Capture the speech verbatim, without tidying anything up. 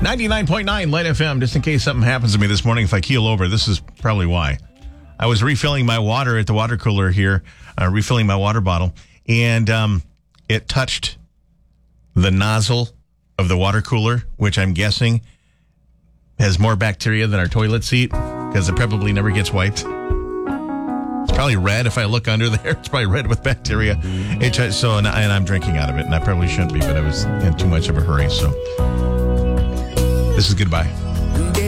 ninety-nine point nine Light F M, just in case something happens to me this morning if I keel over. This is probably why. I was refilling my water at the water cooler here, uh, refilling my water bottle, and um, it touched the nozzle of the water cooler, which I'm guessing has more bacteria than our toilet seat because it probably never gets wiped. It's probably red if I look under there. It's probably red with bacteria. It, so, and, and I'm drinking out of it, and I probably shouldn't be, but I was in too much of a hurry. So this is goodbye.